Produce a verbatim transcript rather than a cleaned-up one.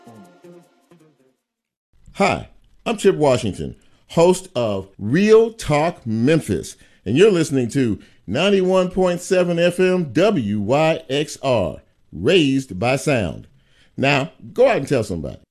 Hi, I'm Chip Washington, host of Real Talk Memphis, and you're listening to ninety-one point seven F M W Y X R, Raised by Sound. Now, go out and tell somebody.